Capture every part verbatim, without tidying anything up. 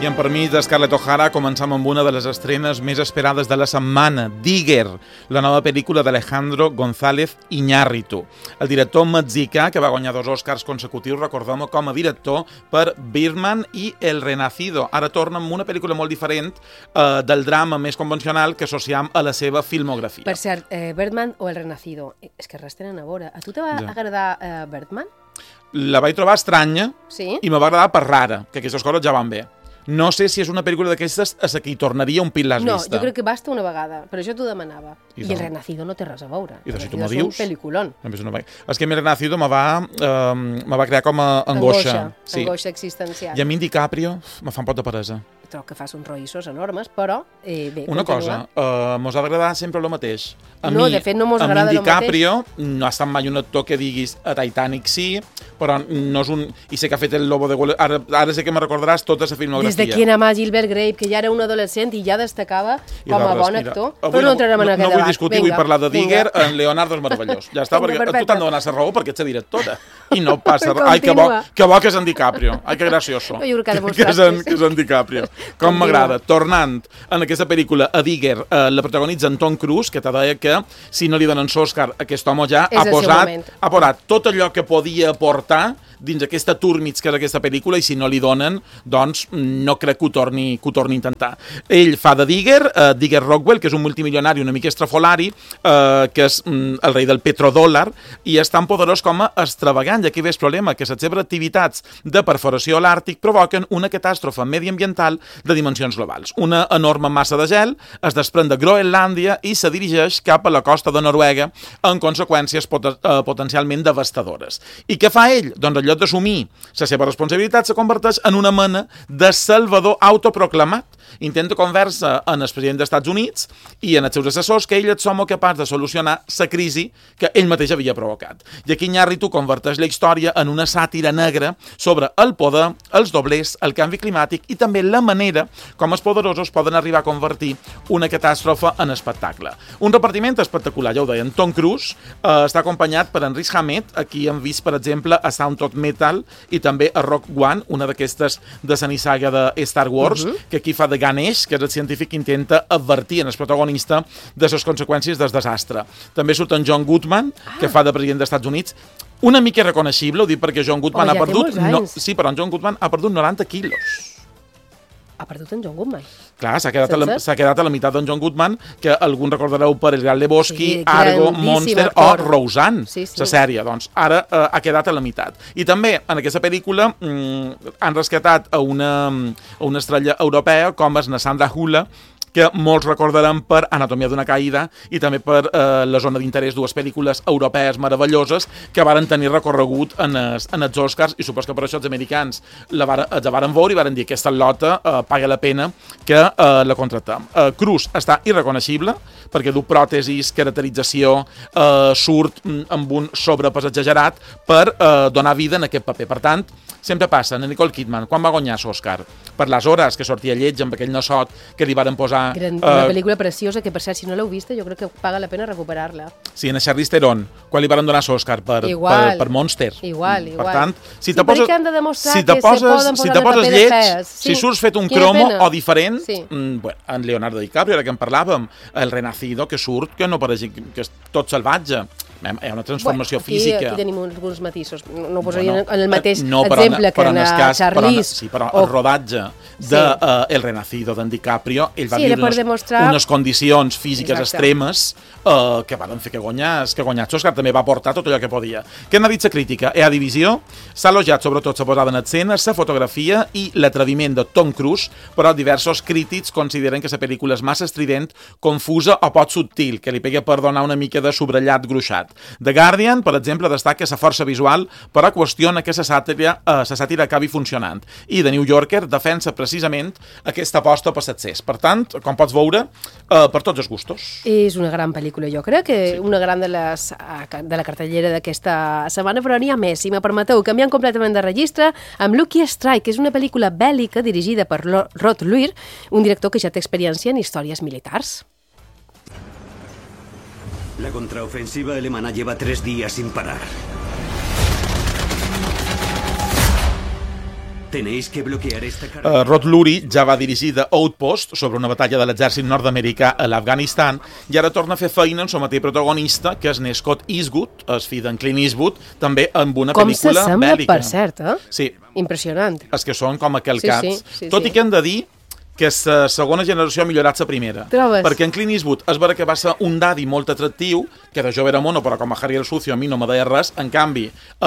I en permís de Scarlett O'Hara començam amb una de les estrenes més esperades de la setmana, Digger, la nova pel·lícula d'Alejandro González Iñárritu. El director mexicà, que va guanyar dos Oscars consecutius, recordem-ho, com a director per Birdman i El Renacido. Ara torna amb una pel·lícula molt diferent eh, del drama més convencional que associam a la seva filmografia. Per cert, eh, Birdman o El Renacido, és que res tenen a veure. A tu te va Ja. agradar eh, Birdman? La vaig trobar estranya Sí? i me va agradar per rara, que aquestes coses ja van bé. No sé si és una pel·lícula d'aquestes a la que hi tornaria un pil l'has No, vista. jo crec que basta una vegada, però això t'ho demanava. I I, no. El Renacido no té res a veure. I doncs si tu El m'ho Renacido dius... És un pel·liculón. Només una vegada. És que mi Renacido me va, eh, me va crear com a angoixa. Angoixa, Sí. angoixa existencial. I a mi en DiCaprio me fa un pot de peresa. Trobo que fas uns roïssos enormes, però eh, bé, Una continua. cosa, eh, mos ha d'agradar sempre el mateix. A No, mi, de fet, no mos a mi agrada en lo DiCaprio no ha estat mai un actor que diguis a Titanic sí, però no és un... I sé que ha fet el Lobo de Wall... Ara, ara sé que me recordaràs tota la filmografia. Des de qui anava Gilbert Grape, que ja era un adolescent i ja destacava I com a d'altres, bon mira, actor, avui però no entrarem en no, aquest no debat. vull discutir, Vinga, vull parlar de Digger, vinga. en Leonardo és meravellós. Ja està, Vinga, perquè tu perfecte. t'han de donar la raó perquè ets la directora. I no passa res. Ai, que bo, Continua. que bo que és en DiCaprio. Ai, que gracioso. Jo crec que ha que, demostrat és en, que sí. que és en DiCaprio. Com Continua. m'agrada. Tornant en aquesta pel·lícula, a Digger, eh, la protagonitza en Tom Cruise, que te deia que si no li donen l'Oscar, aquest home ja És ha el seu posat, moment. ha posat tot allò que podia aportar dins aquesta turmits que és aquesta pel·lícula, i si no li donen, doncs no crec que ho torni, que ho torni a intentar. Ell fa de Digger, eh, Digger Rockwell, que és un multimilionari una mica estrafolari, eh, que és mm, el rei del petrodòlar, i és tan poderós com a extravagant. I aquí ve el problema, que les seves activitats de perforació a l'Àrtic provoquen una catàstrofe mediambiental de dimensions globals. Una enorme massa de gel es desprèn de Groenlàndia i se dirigeix cap a la costa de Noruega, amb conseqüències pot eh, potencialment devastadores. I què fa ell? Doncs en lloc d'assumir la seva responsabilitat, se converteix en una mena de salvador autoproclamat. Intenta conversa en el president dels Estats Units i en els seus assessors que ell et som capaç de solucionar la crisi que ell mateix havia provocat. I aquí Iñárritu converteix la història en una sàtira negra sobre el poder, els doblers, el canvi climàtic i també la manera com els poderosos poden arribar a convertir una catàstrofe en espectacle. Un repartiment espectacular, ja ho deien. Tom Cruise eh, està acompanyat per en Riz Ahmed, aquí hem vist, per exemple, a Sound of Metal i també a Rogue One, una d'aquestes de la saga de Star Wars, uh-huh. que aquí fa de Ganesh, que és el científic que intenta advertir en el protagonista de les conseqüències del desastre. També surt en John Goodman, ah. que fa de president dels Estats Units, una mica reconeixible, ho dic perquè John Goodman oh, ha ja perdut... No, No, sí, però en John Goodman ha perdut noranta quilos. Ha perdut en John Goodman. Clar, s'ha quedat, a la, s'ha quedat a la meitat d'en John Goodman, que alguns recordareu per El Gran Lebowski, Sí, Argo, grandíssim Monster actor. o Roseanne, Sí, sí. la sèrie. Doncs ara eh, ha quedat a la meitat. I també en aquesta pel·lícula mm, han rescatat a una, a una estrella europea com és na Sandra Hüller, que molts recordaran per Anatomia d'una caïda i també per eh, La zona d'interès, dues pel·lícules europees meravelloses que varen tenir recorregut en els, en els Oscars, i supos que per això els americans la varen, els la varen veure i varen dir que aquesta lota eh, paga la pena que eh, la contractem. Eh, Cruise està irreconeixible perquè du pròtesis, caracterització, eh, surt mm, amb un sobrepès exagerat per eh, donar vida en aquest paper. Per tant, sempre passa, en Nicole Kidman, quan va guanyar l'Oscar? Per les hores que sortia lleig amb aquell nassot que li varen posar... Gran, una pel·lícula preciosa que, per cert, si no l'heu vista, jo crec que paga la pena recuperar-la. Sí, en Charlize Theron, quan li varen donar l'Oscar per, Igual. per, per Monster. Igual, igual. Per tant, si Sí, te poses, perquè han de demostrar si te que se poses, poden posar si en te el poses paper de lleig, fees. Sí. si surts fet un Quina cromo pena. o diferent, Sí. mm, bueno, en Leonardo DiCaprio, ara que en parlàvem, el Renacido, que surt, que no pareix, que és tot salvatge. Hi ha una transformació bueno, aquí, física. Aquí tenim alguns matisos. No, no posaria Bueno, en el mateix no, però exemple en, que però en, en el a cas, Charlize. Però en, sí, però o... el rodatge de Sí. uh, El Renacido d'en DiCaprio, ell va Sí, viure era per unes, demostrar- unes condicions físiques Exacte. extremes uh, que van fer que guanyés, que guanyés Oscar, també va aportar tot allò que podia. Què n'ha dit la crítica? E a divisió s'ha elogiat sobretot la posada en escena, la fotografia i l'atreviment de Tom Cruise, però diversos crítics consideren que la pel·lícula és massa estrident, confusa o pot subtil, que li pega per donar una mica de sobrellat gruixat. The Guardian, per exemple, destaca la força visual, però qüestiona que la sàtira, eh, la sàtira acabi funcionant. I The New Yorker defensa precisament aquesta aposta per l'accés. Per tant, com pots veure, eh, per tots els gustos. És una gran pel·lícula, jo crec que sí. Una gran de, les, de la cartellera d'aquesta setmana, però n'hi ha més. Si me permeteu, canviant completament de registre, amb Lucky Strike, que és una pel·lícula bèl·lica dirigida per Rod Luir, un director que ja té experiència en històries militars. La contraofensiva alemana lleva tres días sin parar. Tenéis que bloquear esta Uh, carretera. Rod Lurie ja va dirigir The Outpost sobre una batalla de l'exèrcit nord-americà a l'Afganistan i ara torna a fer feina en el mateix protagonista, que és Scott Eastwood, el fill d'en Clint Eastwood, també amb una Com pel·lícula s'assembla, bèl·lica. per cert, eh? Sí, Impressionant. és que són com a calcats. Sí, sí, sí, Tot sí. i que hem de dir que la segona generació ha millorat la primera. Trobes? Perquè en Clint Eastwood és vera que va ser un daddy molt atractiu, que de jove era mono, però com a Harry el Sucio a mi no me deia res. En canvi,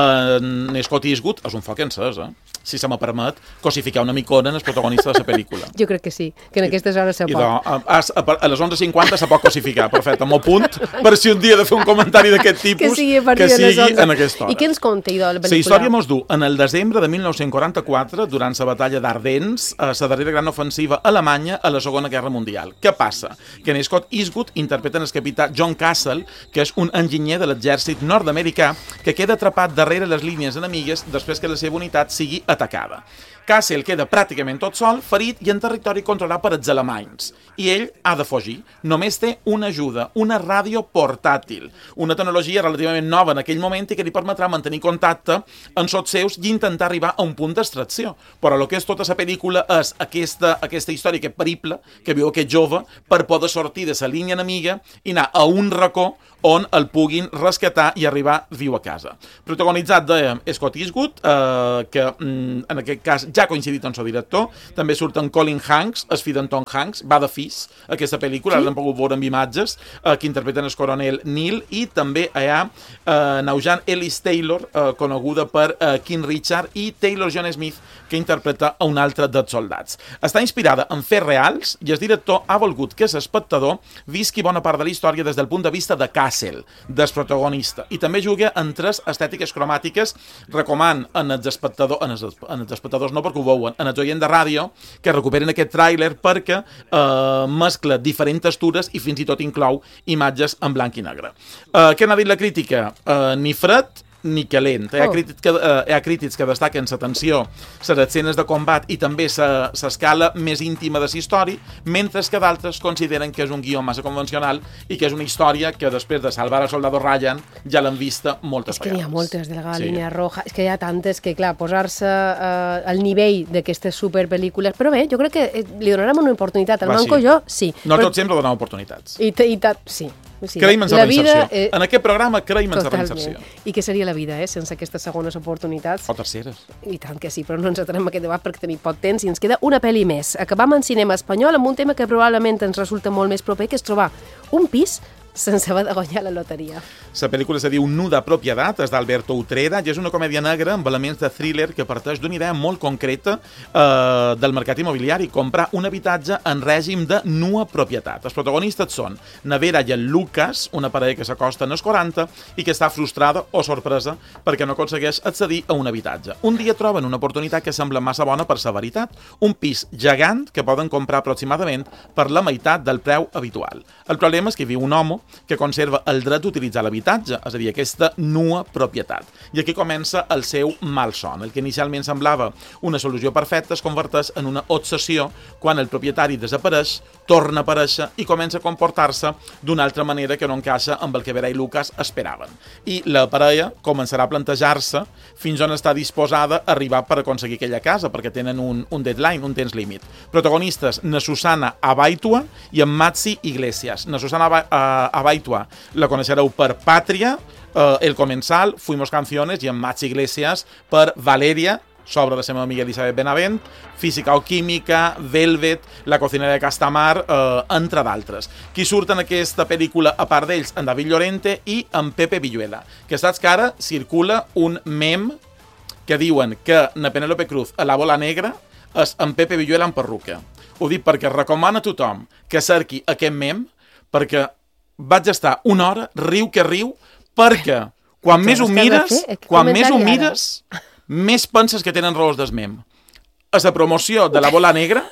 en Scott Eastwood és un foc encès, eh? Si se me permet, cosificar una micona en el protagonista de la pel·lícula. Jo crec que sí, que en aquestes hores se I pot. de, a, a, a les onze cinquanta se pot cosificar, perfecte, m'ho punt, per si un dia he de fer un comentari d'aquest tipus, Que sigui a partir que de les sigui onze. en aquesta hora. I què ens conta, idò, la La pel·lícula? història mos du en el desembre de mil nou-cents quaranta-quatre, durant la batalla d'Ardens, a la darrera gran ofensiva alemanya a la Segona Guerra Mundial. Què passa? Que en Scott Eastwood interpreten el capità John Castle, que és un enginyer de l'exèrcit nord-americà que queda atrapat darrere les línies enemigues després que la seva unitat sigui atacada. Castle queda pràcticament tot sol, ferit i en territori controlat per els alemanys. I ell ha de fugir. Només té una ajuda, una ràdio portàtil, una tecnologia relativament nova en aquell moment i que li permetrà mantenir contacte amb sots seus i intentar arribar a un punt d'extracció. Però el que és tota la pel·lícula és aquesta, aquesta història, aquest periple que viu aquest jove per poder sortir de la línia enemiga i anar a un racó on el puguin rescatar i arribar viu a casa. Protagonitzat de Scott Eastwood, eh, que mm, en aquest cas ja ha coincidit amb el director, també surt en Colin Hanks, el fill d'en Tom Hanks, va de Fis, aquesta pel·lícula, ara l'hem pogut veure amb imatges, eh, que interpreten el coronel Neil, i també hi ha eh, Naujan Ellis Taylor, eh, coneguda per eh, King Richard, i Taylor John Smith, que interpreta a un altre dels soldats. Està inspirada en fets reals i el director ha volgut que l'espectador visqui bona part de la història des del punt de vista de Castle, del protagonista, i també juga en tres estètiques cromàtiques. Recoman en els espectadors, en els, en els espectadors no perquè ho veuen, en els oients de ràdio, que recuperen aquest tràiler perquè eh, mescla diferents textures i fins i tot inclou imatges en blanc i negre. Eh, què n'ha dit la crítica? Eh, ni fred ni calent. Hi ha, Oh. crítics que, eh, hi ha crítics que destaquen la tensió, les escenes de combat i també l'escala més íntima de la història, mentre que d'altres consideren que és un guió massa convencional i que és una història que després de Salvar al soldado Ryan ja l'han vista moltes És que n'hi vegades. ha moltes de la Sí. línia roja, és que hi ha tantes que, clar, posar-se eh, al nivell d'aquestes superpel·lícules, però bé, jo crec que eh, li donarem una oportunitat. El Va, Manco sí. jo, sí. No però... tot sempre donem oportunitats. I, i ta... sí. Sí, Creiem en la, la reinserció. vida, eh, En aquest programa creiem en la totalment. reinserció. I què seria la vida, eh, sense aquestes segones oportunitats? O terceres. I tant que sí, però no ens atrem a aquest debat perquè tenim poc temps i ens queda una pel·li més. Acabam en cinema espanyol amb un tema que probablement ens resulta molt més proper, que és trobar un pis sense haver de guanyar la loteria. La pel·lícula se diu Nu de propietat, és d'Alberto Utrera, i és una comèdia negra amb elements de thriller que parteix d'una idea molt concreta eh, del mercat immobiliari, comprar un habitatge en règim de nua propietat. Els protagonistes són Nevera i en Lucas, una parella que s'acosta en els quaranta i que està frustrada o sorpresa perquè no aconsegueix accedir a un habitatge. Un dia troben una oportunitat que sembla massa bona per sa veritat, un pis gegant que poden comprar aproximadament per la meitat del preu habitual. El problema és que viu un home que conserva el dret d'utilitzar l'habitatge, és a dir, aquesta nua propietat. I aquí comença el seu malson. El que inicialment semblava una solució perfecta es converteix en una obsessió quan el propietari desapareix, torna a aparèixer i comença a comportar-se d'una altra manera que no encaixa amb el que Vera i Lucas esperaven. I la parella començarà a plantejar-se fins on està disposada a arribar per aconseguir aquella casa, perquè tenen un, un deadline, un temps límit. Protagonistes, na Susana Abaitua i en Matzi Iglesias. Na Susana Abaitua la coneixereu per Pàtria, eh, El Comensal, Fuimos Canciones, i en Matzi Iglesias per Valeria, sobre la seva amiga Elisabet Benavent, Física o Química, Velvet, La cocinera de Castamar, eh, entre d'altres. Qui surt en aquesta pel·lícula, a part d'ells, en David Llorente i en Pepe Villuela. Que saps que ara circula un mem que diuen que na Penélope Cruz a la bola negra és en Pepe Villuela en perruca. Ho dic perquè recomano a tothom que cerqui aquest mem, perquè vaig estar una hora, riu que riu, perquè quan més ho mires, quan més ho mires, més penses que tenen raons d'esmem. A la promoció de la bola negra,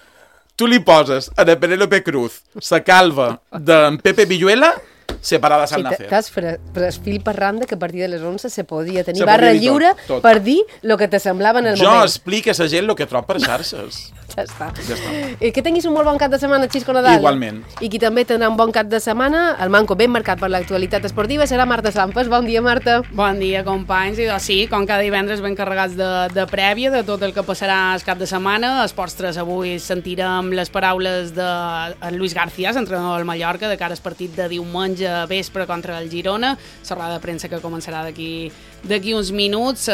tu li poses a la Penélope Cruz, la calva d'en Pepe Villuela, separada Sí, al nacer. t'has pres fil per randa que a partir de les onze se podia tenir Se barra podia dir lliure tot, tot. per dir el que te semblava en el Jo moment. explico a la gent el que trob per xarxes. Ja està. Ja està. I que tinguis un molt bon cap de setmana, Xisco Nadal. Igualment. I qui també tindrà un bon cap de setmana, el manco ben marcat per l'actualitat esportiva, serà Marta Sampes. Bon dia, Marta. Bon dia, companys. I doncs sí, com cada divendres ben carregats de, de prèvia de tot el que passarà el cap de setmana. Esports tres avui sentirem les paraules de Luis García, entrenador del Mallorca, de cara al partit de diumenge vespre contra el Girona. La roda de premsa que començarà d'aquí d'aquí uns minuts, eh,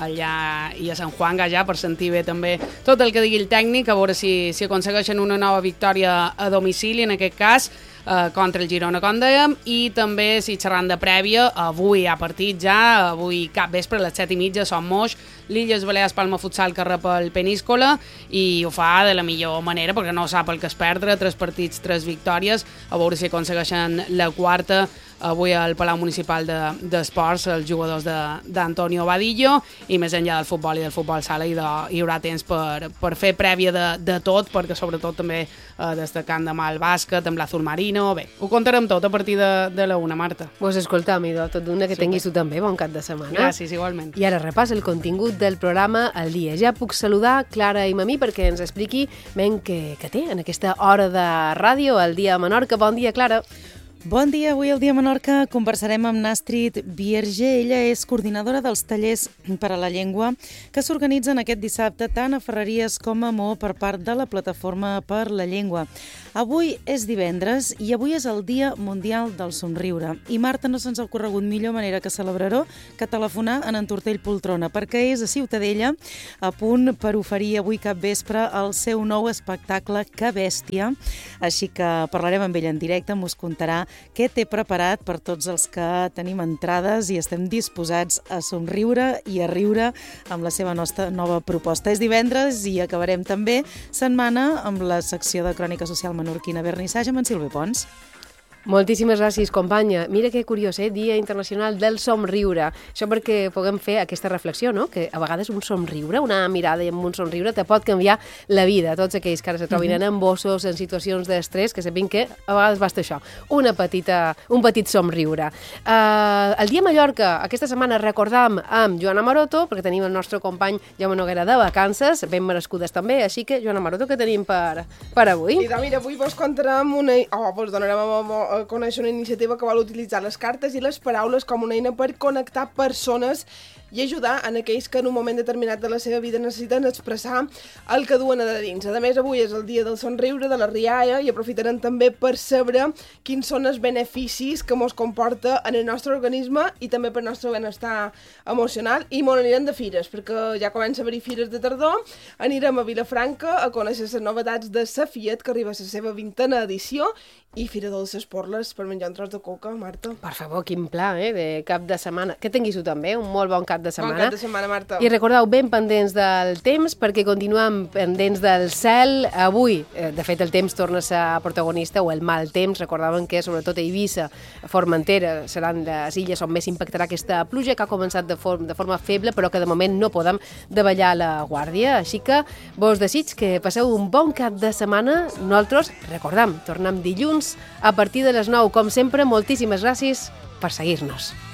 allà i a Sant Juan ja, per sentir bé també tot el que digui el tècnic, a veure si, si aconsegueixen una nova victòria a domicili, en aquest cas, eh, contra el Girona, com dèiem, i també, si xerrant de prèvia, avui hi ha partit ja, avui cap vespre, a les set i mitja, Som Moix, l'Illes Balears Palma Futsal que rep el Peníscola, i ho fa de la millor manera, perquè no sap el que es perdre, tres partits, tres victòries, a veure si aconsegueixen la quarta avui al Palau Municipal d'Esports, de, els jugadors d'Antonio Vadillo, i més enllà del futbol i del futbol sala hi, de, hi haurà temps per, per fer prèvia de, de tot, perquè sobretot també eh, destacant demà el bàsquet, amb l'Azul Marino, bé, ho contarem tot a partir de, de la una, Marta. Vos escoltam, idò, tot d'una, que Super. tinguis tu també bon cap de setmana. Gràcies, igualment. I ara repàs el contingut del programa al dia. Ja puc saludar Clara i Mamí perquè ens expliqui ben què, què té en aquesta hora de ràdio al dia a Menorca. Bon dia, Clara. Bon dia, avui al Dia Menorca conversarem amb Nàstrid Vierge. Ella és coordinadora dels tallers per a la llengua que s'organitzen aquest dissabte tant a Ferreries com a Maó per part de la Plataforma per la Llengua. Avui és divendres i avui és el Dia Mundial del Somriure. I Marta, no se'ns ha ocorregut millor manera que celebrar-ho que telefonar en en Tortell Poltrona, perquè és a Ciutadella a punt per oferir avui cap vespre el seu nou espectacle Que Bèstia. Així que parlarem amb ell en directe, mos contarà què té preparat per tots els que tenim entrades i estem disposats a somriure i a riure amb la seva nostra nova proposta. És divendres i acabarem també setmana amb la secció de Crònica Social Menorquina Vernissage amb en Silvi Pons. Moltíssimes gràcies, companya. Mira que curiós, eh? Dia Internacional del Somriure. Això perquè puguem fer aquesta reflexió, no? Que a vegades un somriure, una mirada i amb un somriure te pot canviar la vida. Tots aquells que ara se trobin en embossos, en situacions d'estrès, que sapin que a vegades basta això, una petita, un petit somriure. Uh, el dia Mallorca, aquesta setmana recordam amb Joana Maroto, perquè tenim el nostre company Jaume Noguera de vacances, ben merescudes també, així que, Joana Maroto, què tenim per, per avui? I de, mira, avui vos contarem una... Oh, vos donarem a, a, a conèixer una iniciativa que vol utilitzar les cartes i les paraules com una eina per connectar persones i ajudar en aquells que en un moment determinat de la seva vida necessiten expressar el que duen a de dins. A més, avui és el dia del somriure, de la rialla, i aprofitarem també per saber quins són els beneficis que mos comporta en el nostre organisme i també per el nostre benestar emocional. I molt anirem de fires, perquè ja comença a haver-hi fires de tardor. Anirem a Vilafranca a conèixer les novetats de la Fiat, que arriba a la seva vintena edició, i Fira Dolces Porles per menjar un tros de coca, Marta. Per favor, quin pla, eh, de cap de setmana. Que tinguis tu també, un molt bon cap de setmana. Bon cap de setmana, Marta. I recordeu, ben pendents del temps, perquè continuem pendents del cel. Avui, eh, de fet, el temps torna a ser protagonista, o el mal temps. Recordaven que, sobretot a Eivissa, a Formentera, seran les illes on més impactarà aquesta pluja, que ha començat de, form, de forma feble, però que de moment no podem davallar la guàrdia. Així que vos desig que passeu un bon cap de setmana. Nosaltres, recordam, tornem dilluns a partir de les nou. Com sempre, moltíssimes gràcies per seguir-nos.